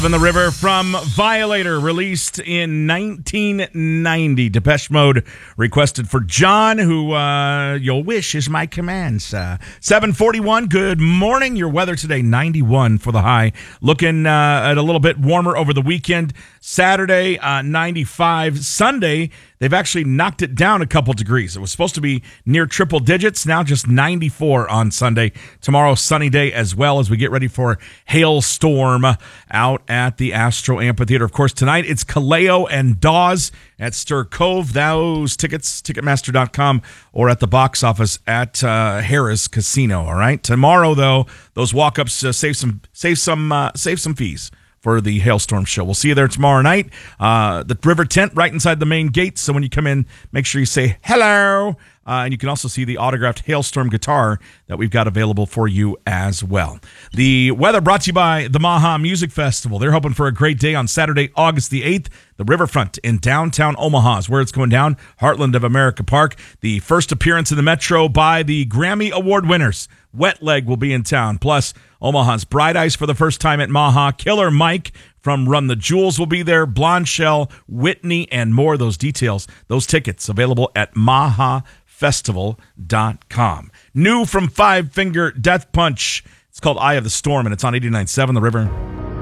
In the River from Violator, released in 1990. Depeche Mode requested for John, who you'll wish is my command, sir. 7:41, good morning. Your weather today, 91 for the high. Looking at a little bit warmer over the weekend. Saturday, 95. Sunday, they've actually knocked it down a couple degrees. It was supposed to be near triple digits, now just 94 on Sunday. Tomorrow, sunny day as well as we get ready for Hailstorm out at the Astro Amphitheater. Of course, tonight it's Kaleo and Dawes at Stir Cove. Those tickets, Ticketmaster.com, or at the box office at Harrah's Casino. All right. Tomorrow, though, those walk-ups save some fees for the Hailstorm show. We'll see you there tomorrow night. The River Tent right inside the main gate. So when you come in, make sure you say hello. And you can also see the autographed Hailstorm guitar that we've got available for you as well. The weather brought to you by the Maha Music Festival. They're hoping for a great day on Saturday, August the 8th. The Riverfront in downtown Omaha is where it's going down. Heartland of America Park. The first appearance in the Metro by the Grammy Award winners. Wet Leg will be in town. Plus, Omaha's Bright Eyes for the first time at Maha. Killer Mike from Run the Jewels will be there. Blonde Shell, Whitney, and more. Those details, those tickets available at mahafestival.com. New from Five Finger Death Punch. It's called Eye of the Storm, and it's on 89.7 The River.